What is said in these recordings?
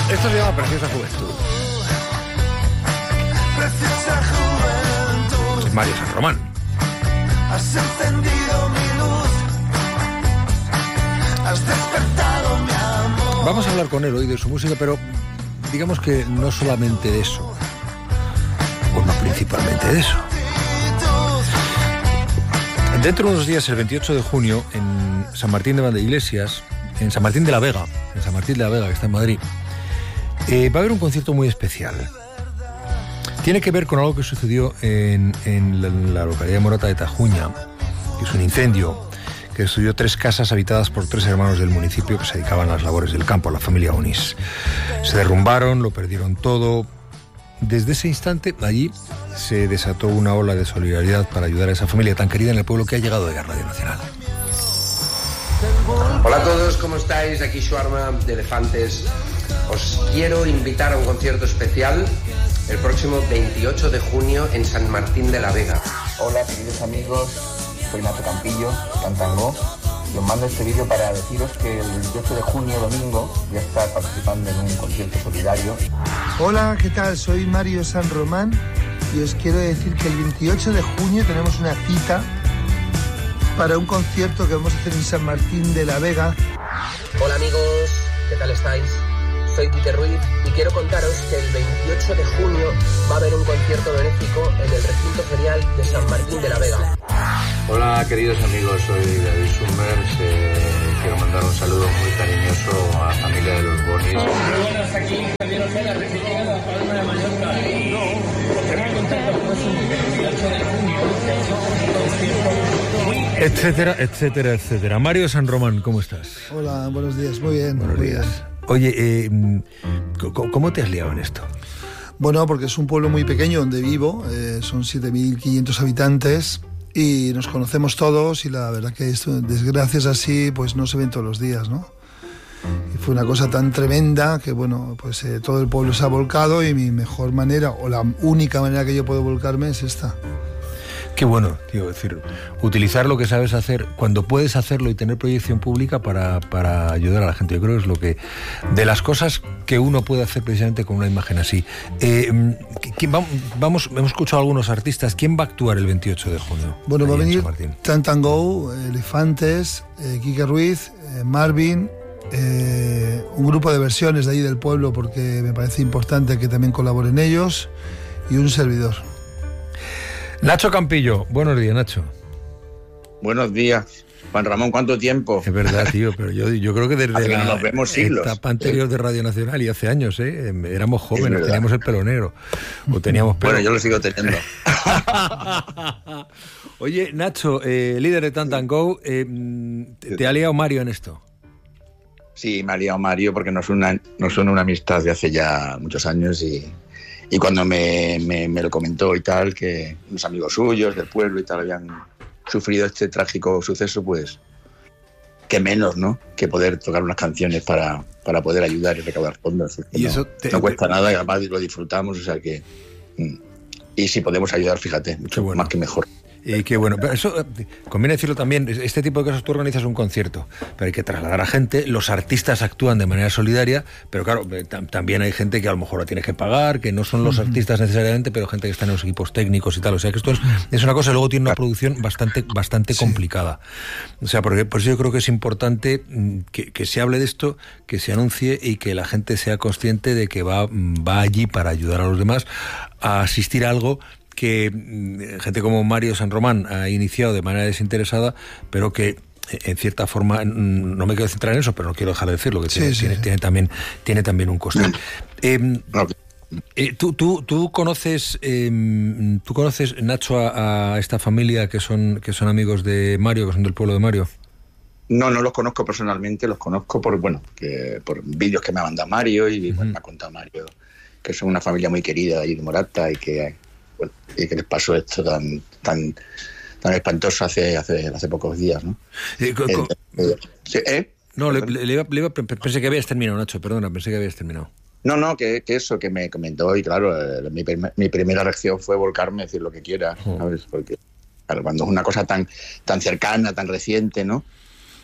Esto se llama Preciosa Juventud. Es Mario San Román. Has encendido mi luz, has despertado mi amor. Vamos a hablar con él hoy de su música, pero digamos que no solamente de eso, o no principalmente de eso. Dentro de unos días, el 28 de junio, en San Martín de Valdeiglesias, en San Martín de la Vega, que está en Madrid, va a haber un concierto muy especial. Tiene que ver con algo que sucedió en la localidad de Morata de Tajuña, que es un incendio que destruyó 3 casas habitadas por 3 hermanos del municipio que se dedicaban a las labores del campo, la familia Onís. Se derrumbaron, lo perdieron todo. Desde ese instante, allí se desató una ola de solidaridad para ayudar a esa familia tan querida en el pueblo que ha llegado de Radio Nacional. Hola a todos, ¿cómo estáis? Aquí Shuarma de Elefantes. Os quiero invitar a un concierto especial el próximo 28 de junio en San Martín de la Vega. Hola queridos amigos, soy Nacho Campillo, Cantangó, y os mando este vídeo para deciros que el 28 de junio, domingo, voy a estar participando en un concierto solidario. Hola, ¿qué tal? Soy Mario San Román y os quiero decir que el 28 de junio tenemos una cita para un concierto que vamos a hacer en San Martín de la Vega. Hola amigos, ¿qué tal estáis? Soy Quique Ruiz y quiero contaros que el 28 de junio va a haber un concierto benéfico en el recinto ferial de San Martín de la Vega. Hola queridos amigos, soy David Summers, quiero mandar un saludo muy cariñoso a la familia de los Bonis. Muy buenas, aquí Javier Ojeda, recibiendo la Palma de Mallorca. Tenemos contacto el próximo 28 de junio, Etcétera, etcétera, etcétera. Mario San Román, ¿cómo estás? Hola, buenos días, muy bien. Buenos días. Oye, ¿cómo te has liado en esto? Bueno, porque es un pueblo muy pequeño donde vivo, son 7.500 habitantes y nos conocemos todos y la verdad que esto, desgracias así pues no se ven todos los días, ¿no? Y fue una cosa tan tremenda que bueno, pues todo el pueblo se ha volcado y mi mejor manera o la única manera que yo puedo volcarme es esta. Qué bueno, tío, es decir, utilizar lo que sabes hacer cuando puedes hacerlo y tener proyección pública para ayudar a la gente. Yo creo que es lo que, de las cosas que uno puede hacer precisamente con una imagen así. Hemos escuchado a algunos artistas. ¿Quién va a actuar el 28 de junio? Bueno, va a venir Cantangó, Elefantes, Quique Ruiz, Marvin, un grupo de versiones de ahí del pueblo porque me parece importante que también colaboren ellos y un servidor. Nacho Campillo, buenos días, Nacho. Buenos días, Juan Ramón, ¿cuánto tiempo? Es verdad, tío, pero yo creo que desde la nos vemos siglos. Etapa anterior de Radio Nacional y hace años, éramos jóvenes, teníamos el pelo negro, o teníamos pelo. Bueno, yo lo sigo teniendo. Oye, Nacho, líder de Cantangó, ¿te ha liado Mario en esto? Sí, me ha liado Mario porque nos une una amistad de hace ya muchos años y cuando me lo comentó y tal, que unos amigos suyos del pueblo y tal habían sufrido este trágico suceso, pues qué menos, ¿no? Que poder tocar unas canciones para poder ayudar y recaudar fondos. Y no, eso no cuesta nada y además lo disfrutamos, o sea que... Y si podemos ayudar, fíjate, mucho bueno. Más que mejor. Y que bueno, pero eso conviene decirlo también, este tipo de cosas tú organizas un concierto, pero hay que trasladar a gente, los artistas actúan de manera solidaria, pero claro, también hay gente que a lo mejor la tienes que pagar, que no son los artistas necesariamente, pero gente que está en los equipos técnicos y tal, o sea que esto es una cosa, luego tiene una producción bastante complicada. O sea, porque por eso yo creo que es importante que se hable de esto, que se anuncie y que la gente sea consciente de que va allí para ayudar a los demás a asistir a algo que gente como Mario San Román ha iniciado de manera desinteresada, pero que en cierta forma, no me quiero centrar en eso, pero no quiero dejar de decirlo, que tiene también un coste. ¿Tú conoces, Nacho, a esta familia que son amigos de Mario, que son del pueblo de Mario? No los conozco personalmente, los conozco por vídeos que me ha mandado Mario y me ha contado Mario que son una familia muy querida ahí de Morata y que les pasó esto tan espantoso hace pocos días, ¿no? No, pensé que habías terminado, Nacho, perdona, pensé que habías terminado. No, que eso que me comentó y claro, mi primera reacción fue volcarme a decir lo que quiera, ¿sabes? Porque claro, cuando es una cosa tan cercana, tan reciente, ¿no?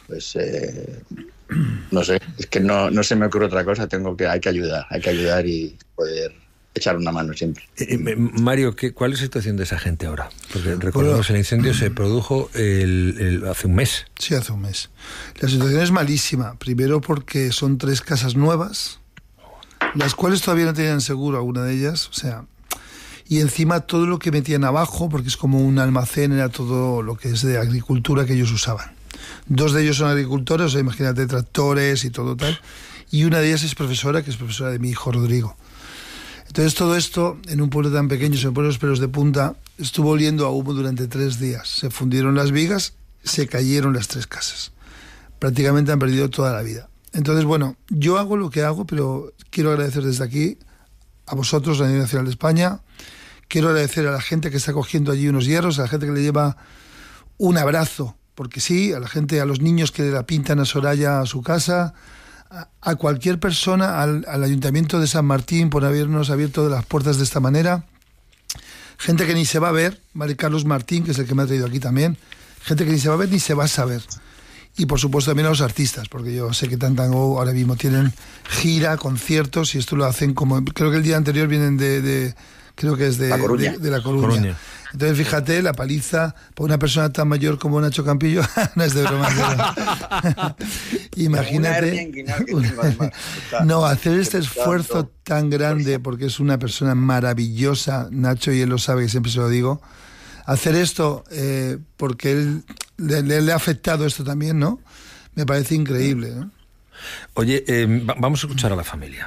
pues no sé, es que no se me ocurre otra cosa, hay que ayudar y poder echar una mano siempre. Mario, ¿cuál es la situación de esa gente ahora? Porque recordemos, el incendio se produjo hace un mes. Sí, hace un mes. La situación es malísima, primero porque son 3 casas nuevas, las cuales todavía no tenían seguro, alguna de ellas, o sea, y encima todo lo que metían abajo, porque es como un almacén, era todo lo que es de agricultura que ellos usaban. 2 de ellos son agricultores, o sea, imagínate, tractores y todo tal, y una de ellas es profesora, que es profesora de mi hijo Rodrigo. Entonces todo esto, en un pueblo tan pequeño, se me ponen los pelos de punta, estuvo oliendo a humo durante 3 días. Se fundieron las vigas, se cayeron las 3 casas. Prácticamente han perdido toda la vida. Entonces, bueno, yo hago lo que hago, pero quiero agradecer desde aquí a vosotros, Radio Nacional de España. Quiero agradecer a la gente que está cogiendo allí unos hierros, a la gente que le lleva un abrazo, porque sí, a la gente, a los niños que la pintan a Soraya a su casa, a cualquier persona, al Ayuntamiento de San Martín por habernos abierto las puertas de esta manera, gente que ni se va a ver, Mari Carlos Martín, que es el que me ha traído aquí también, gente que ni se va a ver ni se va a saber, y por supuesto también a los artistas, porque yo sé que Tantango ahora mismo tienen gira, conciertos, y esto lo hacen como, creo que el día anterior vienen creo que es de La Coruña. Entonces, fíjate, la paliza para una persona tan mayor como Nacho Campillo, no es de broma. Imagínate. No, hacer este esfuerzo tan grande, porque es una persona maravillosa, Nacho, y él lo sabe, que siempre se lo digo. Hacer esto, porque él le ha afectado esto también, ¿no? Me parece increíble, ¿no? Oye, vamos a escuchar a la familia.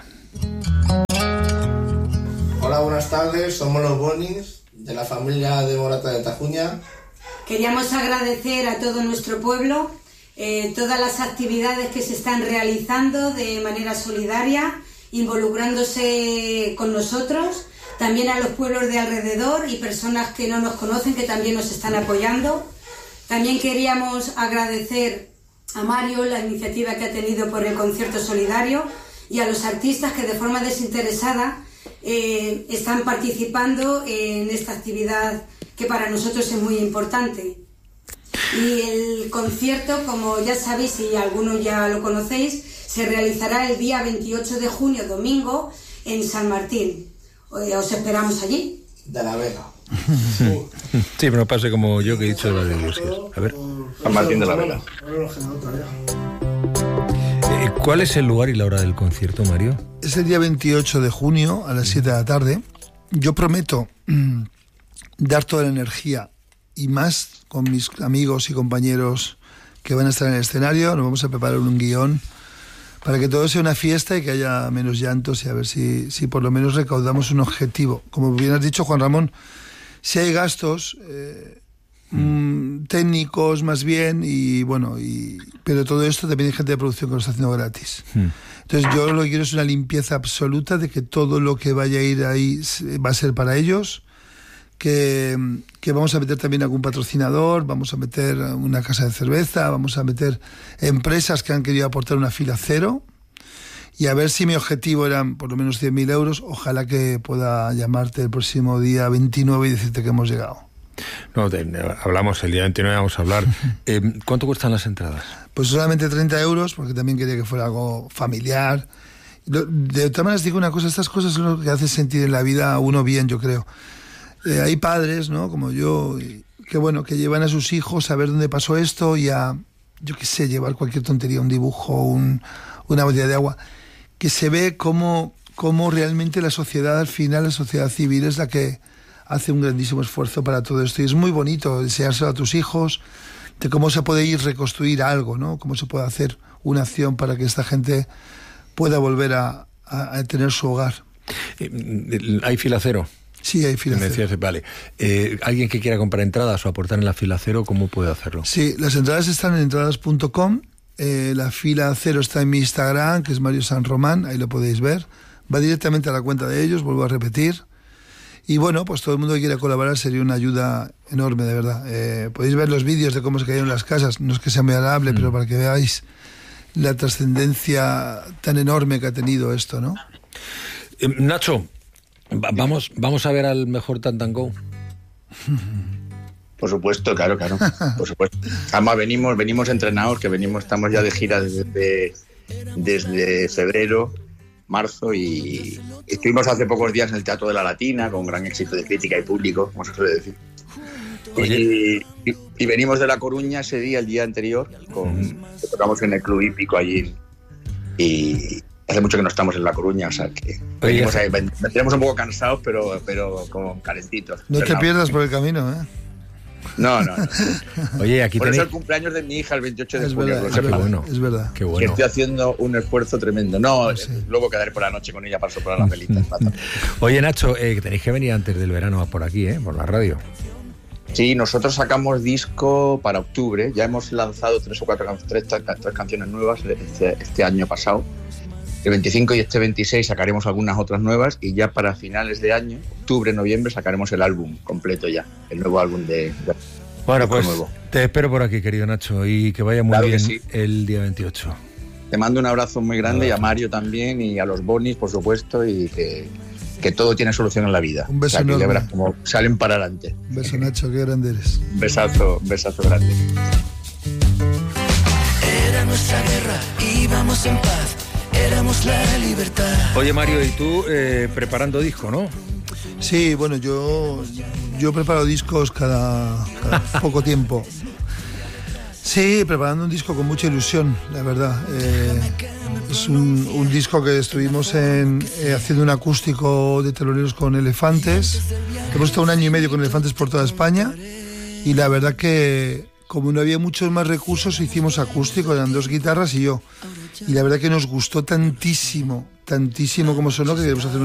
Hola, buenas tardes, somos los Bonis, de la familia de Morata de Tajuña. Queríamos agradecer a todo nuestro pueblo todas las actividades que se están realizando de manera solidaria, involucrándose con nosotros, también a los pueblos de alrededor y personas que no nos conocen que también nos están apoyando. También queríamos agradecer a Mario la iniciativa que ha tenido por el concierto solidario y a los artistas que de forma desinteresada están participando en esta actividad que para nosotros es muy importante. Y el concierto, como ya sabéis y algunos ya lo conocéis, se realizará el día 28 de junio, domingo, en San Martín. Os esperamos allí. De la Vega. Sí, pero no pase como yo que he dicho de las iglesias. A ver. San Martín de la Vega. ¿Cuál es el lugar y la hora del concierto, Mario? Es el día 28 de junio a las 7 de la tarde. Yo prometo dar toda la energía y más con mis amigos y compañeros que van a estar en el escenario. Nos vamos a preparar un guión para que todo sea una fiesta y que haya menos llantos y a ver si por lo menos recaudamos un objetivo. Como bien has dicho, Juan Ramón, si hay gastos técnicos más bien y bueno, pero todo esto también hay gente de producción que lo está haciendo gratis. Entonces yo lo que quiero es una limpieza absoluta de que todo lo que vaya a ir ahí va a ser para ellos, que vamos a meter también algún patrocinador, vamos a meter una casa de cerveza, vamos a meter empresas que han querido aportar una fila cero, y a ver si mi objetivo eran por lo menos 100.000 euros, ojalá que pueda llamarte el próximo día 29 y decirte que hemos llegado. No, hablamos el día 29, vamos a hablar. ¿Cuánto cuestan las entradas? Pues solamente 30 euros, porque también quería que fuera algo familiar. De todas maneras, digo una cosa, estas cosas son lo que hace sentir en la vida a uno bien, yo creo. Hay padres, ¿no?, como yo, que bueno, que llevan a sus hijos a ver dónde pasó esto y a, yo qué sé, llevar cualquier tontería, un dibujo, una botella de agua, que se ve cómo realmente la sociedad, al final, la sociedad civil es la que hace un grandísimo esfuerzo para todo esto. Y es muy bonito enseñárselo a tus hijos, de cómo se puede ir reconstruir algo, ¿no? Cómo se puede hacer una acción para que esta gente pueda volver a tener su hogar. ¿Hay fila cero? Sí, hay fila cero. Vale. ¿Alguien que quiera comprar entradas o aportar en la fila cero, cómo puede hacerlo? Sí, las entradas están en entradas.com. La fila cero está en mi Instagram, que es Mario San Román, ahí lo podéis ver. Va directamente a la cuenta de ellos, vuelvo a repetir. Y bueno, pues todo el mundo que quiera colaborar sería una ayuda enorme, de verdad. Podéis ver los vídeos de cómo se cayeron las casas, no es que sea muy agradable, pero para que veáis la trascendencia tan enorme que ha tenido esto, ¿no? Nacho, vamos a ver al mejor Tantango. Por supuesto, claro, por supuesto. Además venimos entrenados, estamos ya de gira desde febrero, marzo, y estuvimos hace pocos días en el Teatro de la Latina con gran éxito de crítica y público, como se suele decir. Y venimos de La Coruña ese día, el día anterior, tocamos en el Club Hípico allí, y hace mucho que no estamos en La Coruña, o sea que vendremos un poco cansados, pero con calentitos. No te pierdas por el camino, ¿eh? No. Oye, aquí por tenéis... eso el cumpleaños de mi hija el 28 de junio. Es verdad. Qué bueno. Que estoy haciendo un esfuerzo tremendo. Luego quedaré por la noche con ella para soplar las velitas. Oye, Nacho, tenéis que venir antes del verano por aquí, por la radio. Sí, nosotros sacamos disco para octubre. Ya hemos lanzado tres canciones nuevas este año pasado. El 25 y este 26 sacaremos algunas otras nuevas, y ya para finales de año, octubre, noviembre, sacaremos el álbum completo ya, el nuevo álbum de bueno, pues nuevo. Te espero por aquí, querido Nacho, y que vaya muy bien sí. El día 28. Te mando un abrazo muy grande, y a Mario también, y a los Bonis, por supuesto, y que todo tiene solución en la vida. Un beso enorme. enorme. Ya verás cómo salen para adelante. Un beso, Nacho, qué grande eres. Un besazo grande. Era nuestra guerra, íbamos en paz. Éramos la libertad. Oye, Mario, y tú preparando disco, ¿no? Sí, bueno, yo preparo discos cada poco tiempo. Sí, preparando un disco con mucha ilusión, la verdad. Es un disco que estuvimos haciendo un acústico de teloneros con Elefantes. Hemos estado 1 año y medio con Elefantes por toda España, y la verdad que como no había muchos más recursos, hicimos acústico, eran 2 guitarras y yo. Y la verdad que nos gustó tantísimo como sonó, que queremos hacer